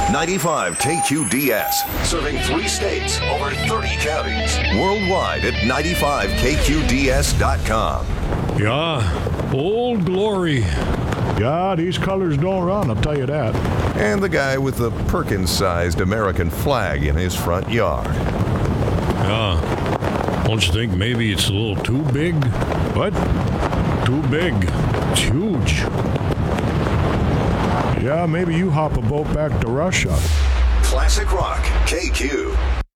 95 KQDS, serving 3 states, over 30 counties. Worldwide at 95KQDS.com. Yeah, Old Glory. Yeah, these colors don't run, I'll tell you that. And the guy with the Perkins-sized American flag in his front yard. Yeah. Don't you think maybe it's a little too big? What? Too big. It's huge. Yeah, maybe you hop a boat back to Russia. Classic Rock, KQ.